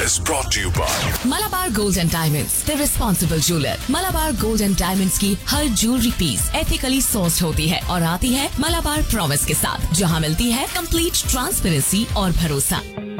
is brought to you by Malabar Gold and Diamonds, the responsible jeweler. Malabar Gold and Diamonds की हर jewellery piece ethically sourced होती है और आती है Malabar Promise के साथ, जहां मिलती है कंप्लीट ट्रांसपेरेंसी और भरोसा।